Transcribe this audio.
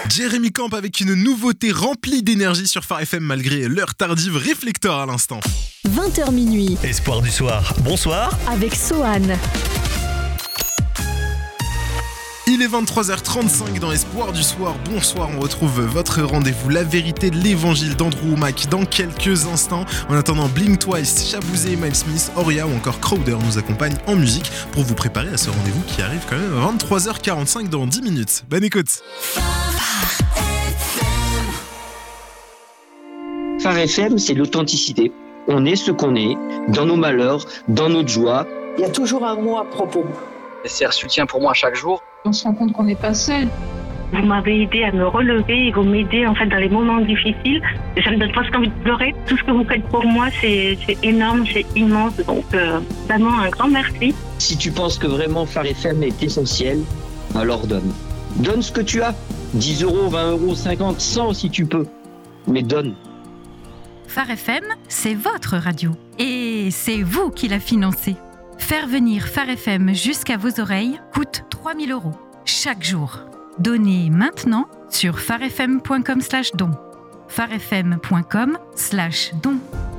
Jérémy Camp avec une nouveauté remplie d'énergie sur Phare FM malgré l'heure tardive. Réflecteur à l'instant. 20h minuit. Espoir du soir. Bonsoir. Avec Sohan. Il est 23h35 dans Espoir du soir. Bonsoir, on retrouve votre rendez-vous La vérité de l'évangile d'Andrew Womack dans quelques instants. En attendant, Blink Twice, Shabouzé, Miles Smith, Oria ou encore Crowder nous accompagnent en musique pour vous préparer à ce rendez-vous qui arrive quand même à 23h45 dans 10 minutes. Bonne écoute. Phare FM, c'est l'authenticité. On est ce qu'on est, dans nos malheurs, dans notre joie. Il y a toujours un mot à propos. C'est un soutien pour moi chaque jour. On se rend compte qu'on n'est pas seul. Vous m'avez aidé à me relever et vous m'aidez en fait dans les moments difficiles. Ça me donne presque envie de pleurer. Tout ce que vous faites pour moi, c'est énorme, c'est immense. Donc vraiment un grand merci. Si tu penses que vraiment Phare FM est essentiel, alors donne. Donne ce que tu as. 10 euros, 20 euros, 50, 100 si tu peux. Mais donne. Phare FM, c'est votre radio. Et c'est vous qui la financez. Faire venir Phare FM jusqu'à vos oreilles coûte 3 000 € chaque jour. Donnez maintenant sur pharefm.com/don. pharefm.com/don.